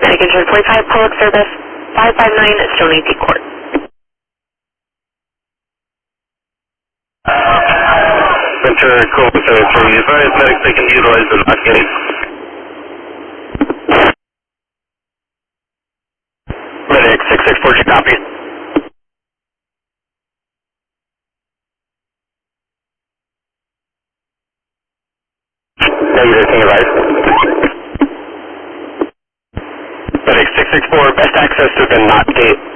Medic Insurance 45, Public Service 559 Stony Peak Court. Ventura Cove 73, advise medics they can utilize the knock gate. Medic 664, you copy? Negative, can you advise? Medic 664, best access to the knock gate.